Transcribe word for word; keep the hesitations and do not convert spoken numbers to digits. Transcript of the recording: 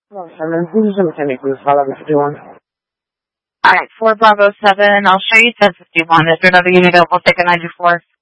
Well, seven, who's the mechanic who's eleven fifty-one? Alright, four Bravo seven, I'll show you ten fifty-one. If you're another unit, we'll take a ninety-four.